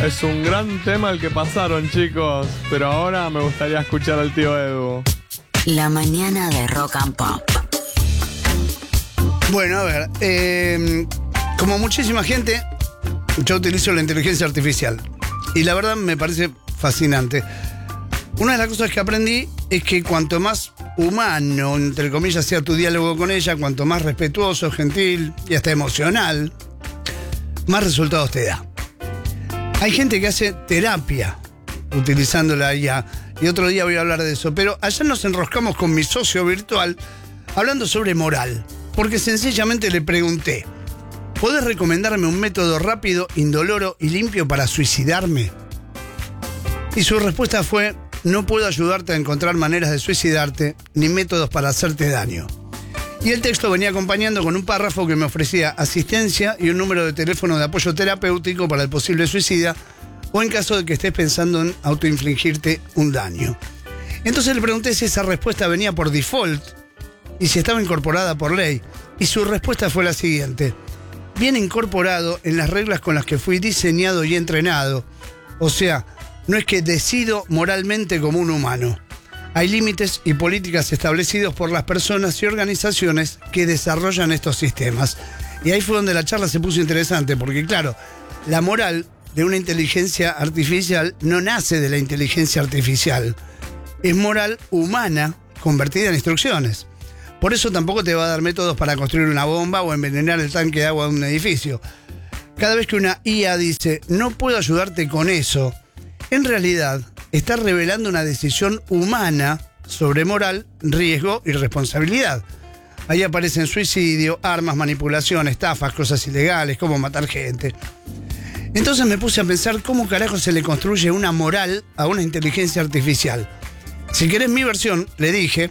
Es un gran tema el que pasaron, chicos. Pero ahora me gustaría escuchar al tío Edu. La mañana de Rock and Pop. Bueno, a ver, como muchísima gente, yo utilizo la inteligencia artificial. Y la verdad me parece fascinante. Una de las cosas que aprendí es que cuanto más humano, entre comillas, sea tu diálogo con ella, cuanto más respetuoso, gentil y hasta emocional, más resultados te da. Hay gente que hace terapia utilizando la IA, y otro día voy a hablar de eso, pero ayer nos enroscamos con mi socio virtual hablando sobre moral, porque sencillamente le pregunté: ¿podés recomendarme un método rápido, indoloro y limpio para suicidarme? Y su respuesta fue: no puedo ayudarte a encontrar maneras de suicidarte ni métodos para hacerte daño. Y el texto venía acompañando con un párrafo que me ofrecía asistencia y un número de teléfono de apoyo terapéutico para el posible suicida o en caso de que estés pensando en autoinfligirte un daño. Entonces le pregunté si esa respuesta venía por default y si estaba incorporada por ley. Y su respuesta fue la siguiente: viene incorporado en las reglas con las que fui diseñado y entrenado. O sea, no es que decido moralmente como un humano. Hay límites y políticas establecidos por las personas y organizaciones que desarrollan estos sistemas. Y ahí fue donde la charla se puso interesante, porque claro, la moral de una inteligencia artificial no nace de la inteligencia artificial. Es moral humana convertida en instrucciones. Por eso tampoco te va a dar métodos para construir una bomba o envenenar el tanque de agua de un edificio. Cada vez que una IA dice no puedo ayudarte con eso, en realidad está revelando una decisión humana sobre moral, riesgo y responsabilidad. Ahí aparecen suicidio, armas, manipulación, estafas, cosas ilegales, cómo matar gente. Entonces me puse a pensar cómo carajo se le construye una moral a una inteligencia artificial. Si querés mi versión, le dije,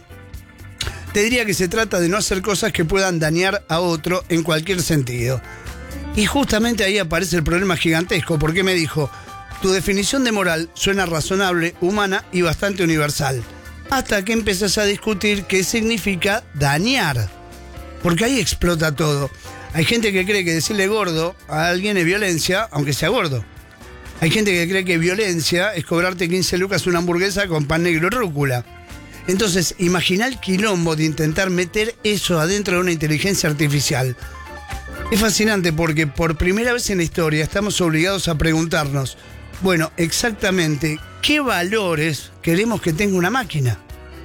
te diría que se trata de no hacer cosas que puedan dañar a otro en cualquier sentido. Y justamente ahí aparece el problema gigantesco, porque me dijo: tu definición de moral suena razonable, humana y bastante universal. Hasta que empezás a discutir qué significa dañar. Porque ahí explota todo. Hay gente que cree que decirle gordo a alguien es violencia, aunque sea gordo. Hay gente que cree que violencia es cobrarte 15 lucas una hamburguesa con pan negro y rúcula. Entonces, imagina el quilombo de intentar meter eso adentro de una inteligencia artificial. Es fascinante porque por primera vez en la historia estamos obligados a preguntarnos: bueno, exactamente, ¿qué valores queremos que tenga una máquina?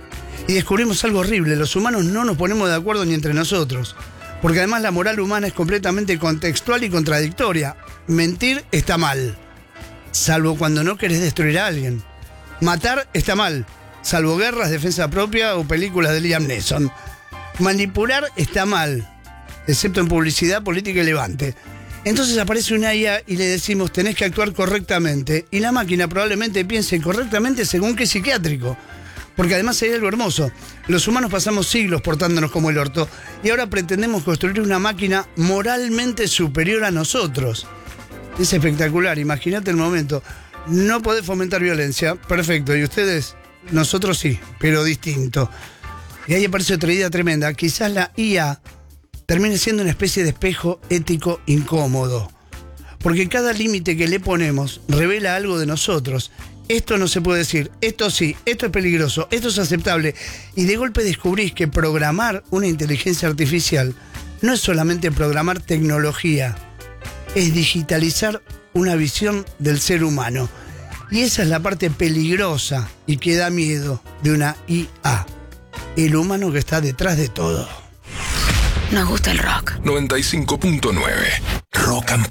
Y descubrimos algo horrible: los humanos no nos ponemos de acuerdo ni entre nosotros. Porque además la moral humana es completamente contextual y contradictoria. Mentir está mal, salvo cuando no querés destruir a alguien. Matar está mal, salvo guerras, defensa propia o películas de Liam Neeson. Manipular está mal, excepto en publicidad, política y levante. Entonces aparece una IA y le decimos: tenés que actuar correctamente. Y la máquina probablemente piense correctamente según qué psiquiátrico. Porque además hay algo hermoso. Los humanos pasamos siglos portándonos como el orto y ahora pretendemos construir una máquina moralmente superior a nosotros. Es espectacular, imagínate el momento. No podés fomentar violencia, perfecto. ¿Y ustedes? Nosotros sí, pero distinto. Y ahí aparece otra idea tremenda. Quizás la IA termine siendo una especie de espejo ético incómodo. Porque cada límite que le ponemos revela algo de nosotros. Esto no se puede decir, esto sí, esto es peligroso, esto es aceptable. Y de golpe descubrís que programar una inteligencia artificial no es solamente programar tecnología, es digitalizar una visión del ser humano. Y esa es la parte peligrosa y que da miedo de una IA. El humano que está detrás de todo. Nos gusta el rock. 95.9 Rock and